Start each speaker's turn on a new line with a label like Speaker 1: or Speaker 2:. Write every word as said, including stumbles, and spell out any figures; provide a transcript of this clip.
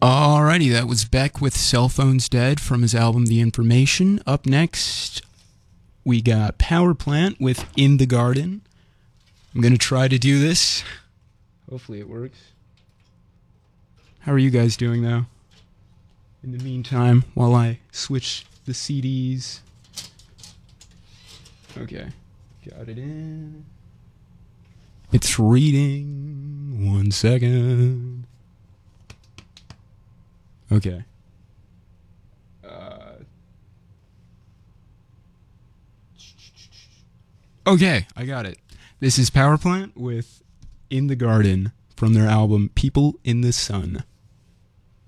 Speaker 1: Alrighty, that was Beck with Cell Phones Dead from his album The Information. Up next, we got Power Plant with In the Garden. I'm going to try to do this. Hopefully it works. How are you guys doing, though? In the meantime, while I switch the C Ds. Okay, got it in. It's reading. One second. Okay. Uh, okay, I got it. This is Power Plant with In the Garden from their album People in the Sun.